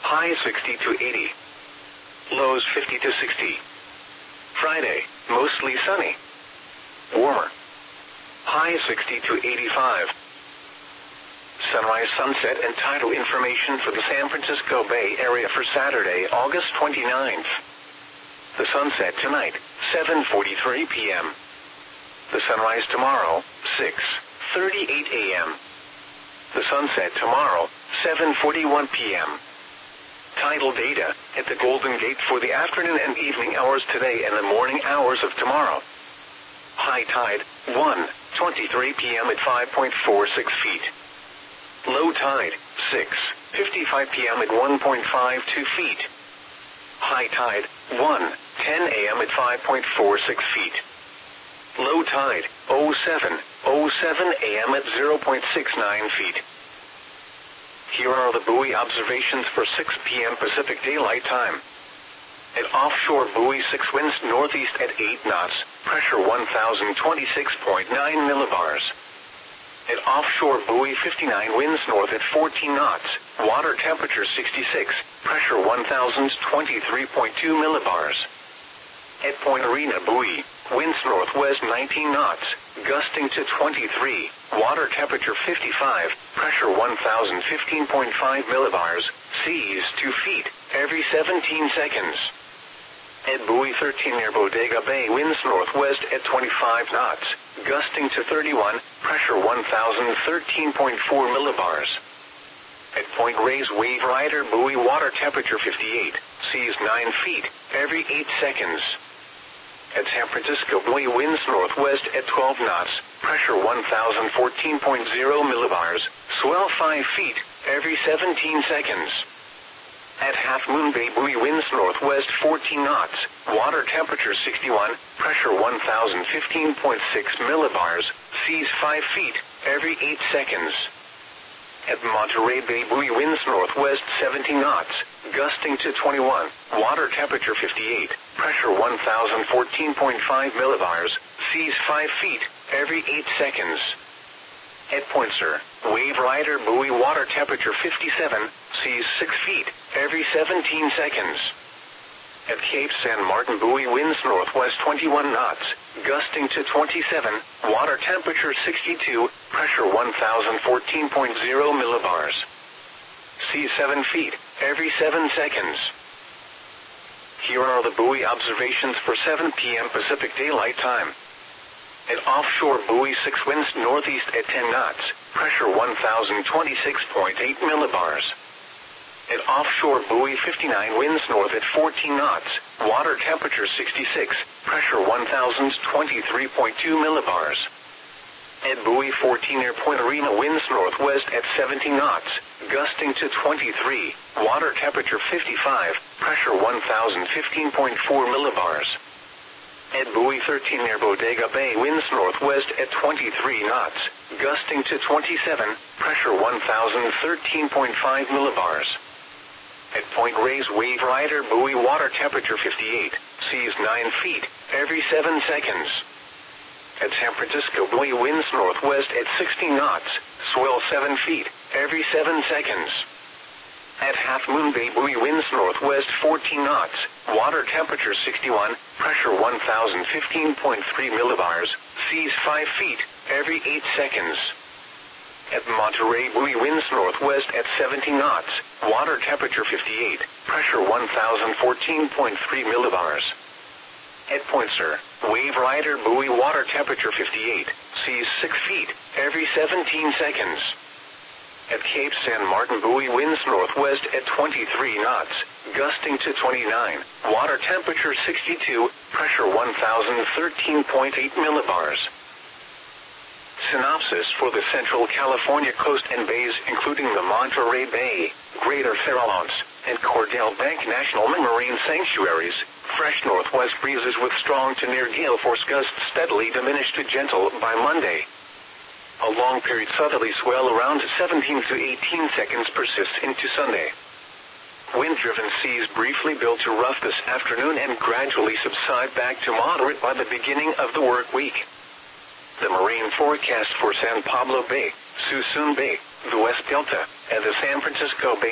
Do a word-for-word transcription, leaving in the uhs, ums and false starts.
Highs sixty to eighty. Lows fifty to sixty. Friday, mostly sunny. Warmer. Highs sixty to eighty-five. Sunrise, sunset, and tidal information for the San Francisco Bay Area for Saturday, August twenty-ninth. The sunset tonight, seven forty-three p m The sunrise tomorrow, six thirty-eight a m The sunset tomorrow, seven forty-one p m Tidal data at the Golden Gate for the afternoon and evening hours today and the morning hours of tomorrow. High tide, one twenty-three p m at five point four six feet. Low tide, six fifty-five p m at one point five two feet. High tide, one ten a m at five point four six feet. Low tide, oh seven oh seven a m at zero point six nine feet. Here are the buoy observations for six p m Pacific Daylight Time. At offshore buoy six, winds northeast at eight knots, pressure one thousand twenty-six point nine millibars. At offshore buoy fifty-nine, winds north at fourteen knots, water temperature sixty-six, pressure one thousand twenty-three point two millibars. At Point Arena buoy, winds northwest nineteen knots, gusting to twenty-three, water temperature fifty-five, pressure one thousand fifteen point five millibars, seas two feet, every seventeen seconds. At buoy thirteen near Bodega Bay, winds northwest at twenty-five knots, gusting to thirty-one, pressure one thousand thirteen point four millibars. At Point Reyes Wave Rider buoy, water temperature fifty-eight, seas nine feet, every eight seconds. At San Francisco buoy, winds northwest at twelve knots, pressure one thousand fourteen point zero millibars, swell five feet, every seventeen seconds. At Half Moon Bay buoy, winds northwest fourteen knots, water temperature sixty-one, pressure one thousand fifteen point six millibars, seas five feet, every eight seconds. At Monterey Bay buoy, winds northwest seventeen knots, gusting to twenty-one, water temperature fifty-eight, pressure one thousand fourteen point five millibars, seas five feet, every eight seconds. At Point Sur, Wave Rider buoy, water temperature fifty-seven, seas six feet, every seventeen seconds. At Cape San Martin buoy, winds northwest twenty-one knots, gusting to twenty-seven, water temperature sixty-two, pressure one thousand fourteen point zero millibars. Seas seven feet, every seven seconds. Here are the buoy observations for seven p m Pacific Daylight Time. At offshore buoy six, winds northeast at ten knots, pressure one thousand twenty-six point eight millibars. At offshore buoy fifty-nine, winds north at fourteen knots, water temperature sixty-six, pressure one thousand twenty-three point two millibars. At buoy fourteen near Point Arena, winds northwest at seventeen knots, gusting to twenty-three, water temperature fifty-five, pressure one thousand fifteen point four millibars. At buoy thirteen near Bodega Bay, winds northwest at twenty-three knots, gusting to twenty-seven, pressure one thousand thirteen point five millibars. At Point Reyes Wave Rider buoy, water temperature fifty-eight, seas nine feet, every seven seconds. At San Francisco buoy, winds northwest at sixteen knots, swell seven feet, every seven seconds. At Half Moon Bay buoy, winds northwest fourteen knots, water temperature sixty-one, pressure one thousand fifteen point three millibars, seas five feet, every eight seconds. At Monterey buoy, winds northwest at seventeen knots, water temperature fifty-eight, pressure one thousand fourteen point three millibars. At Point Sur, Wave Rider buoy, water temperature fifty-eight, seas six feet, every seventeen seconds. At Cape San Martin buoy, winds northwest at twenty-three knots, gusting to twenty-nine, water temperature sixty-two, pressure one thousand thirteen point eight millibars. Synopsis for the Central California coast and bays, including the Monterey Bay, Greater Farallones, and Cordell Bank National Marine Sanctuaries. Fresh northwest breezes with strong to near gale force gusts steadily diminish to gentle by Monday. A long period southerly swell around seventeen to eighteen seconds persists into Sunday. Wind-driven seas briefly build to rough this afternoon and gradually subside back to moderate by the beginning of the work week. The marine forecast for San Pablo Bay, Suisun Bay, the West Delta, and the San Francisco Bay